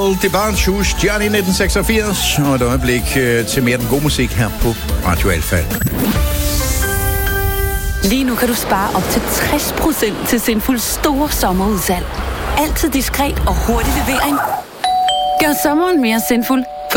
Paul DeBarnshus, Johnny 1986, og et øjeblik til mere den gode musik her på Radio Alfa. Lige nu kan du spare op til 60% til Sinfuls store sommerudsalg. Altid diskret og hurtig levering. Gør sommeren mere sinful